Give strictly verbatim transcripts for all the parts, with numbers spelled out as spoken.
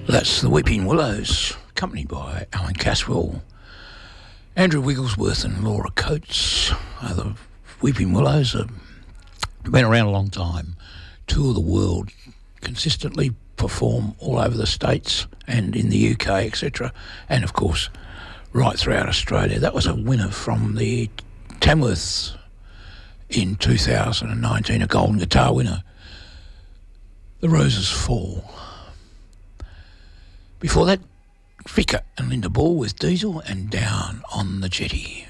That's the Weeping Willows, accompanied by Alan Caswell, Andrew Wigglesworth and Laura Coates. Uh, the Weeping Willows have been around a long time, tour the world, consistently perform all over the States and in the U K, et cetera, and of course right throughout Australia. That was a winner from the Tamworth in two thousand nineteen, a Golden Guitar winner. The Roses Fall. Before that, Vicar and Linda Ball with Diesel and Down on the Jetty.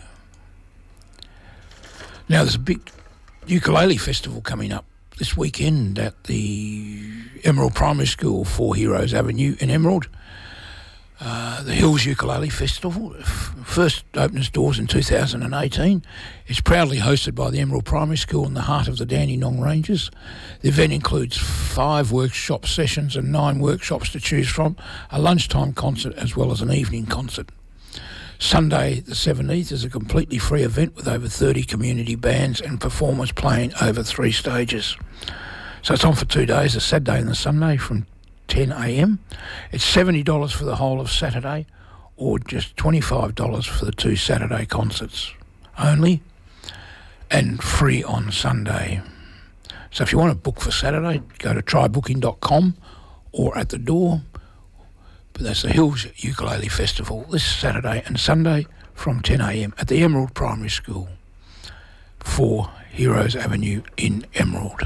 Now there's a big ukulele festival coming up this weekend at the Emerald Primary School, Four Heroes Avenue in Emerald. Uh, the Hills Ukulele Festival f- first opened its doors in two thousand eighteen. It's proudly hosted by the Emerald Primary School in the heart of the Dandenong Ranges. The event includes five workshop sessions and nine workshops to choose from, a lunchtime concert as well as an evening concert. Sunday the seventeenth is a completely free event with over thirty community bands and performers playing over three stages. So it's on for two days, a Saturday and a Sunday from ten a m. It's seventy dollars for the whole of Saturday or just twenty-five dollars for the two Saturday concerts only, and free on Sunday. So if you want to book for Saturday, go to try booking dot com or at the door. But that's the Hills Ukulele Festival this Saturday and Sunday from ten a m at the Emerald Primary School, Four Heroes Avenue in Emerald.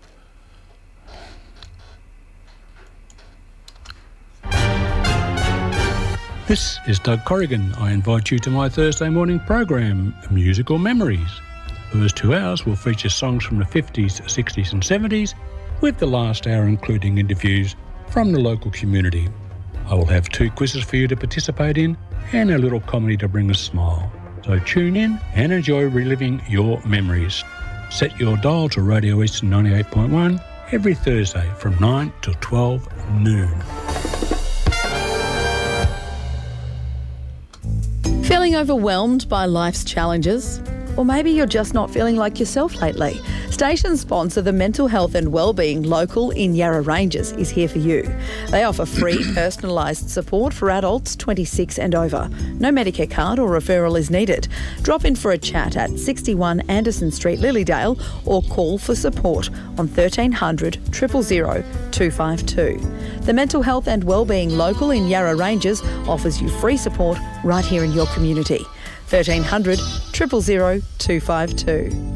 This is Doug Corrigan. I invite you to my Thursday morning program, Musical Memories. The first two hours will feature songs from the fifties, sixties and seventies, with the last hour including interviews from the local community. I will have two quizzes for you to participate in and a little comedy to bring a smile. So tune in and enjoy reliving your memories. Set your dial to Radio Eastern ninety-eight point one every Thursday from nine till twelve noon. Feeling overwhelmed by life's challenges? Or maybe you're just not feeling like yourself lately. Station sponsor, the Mental Health and Wellbeing Local in Yarra Ranges, is here for you. They offer free personalised support for adults twenty-six and over. No Medicare card or referral is needed. Drop in for a chat at sixty-one Anderson Street, Lilydale, or call for support on thirteen hundred, zero zero zero, two five two. The Mental Health and Wellbeing Local in Yarra Ranges offers you free support right here in your community. thirteen hundred, zero zero zero, two five two.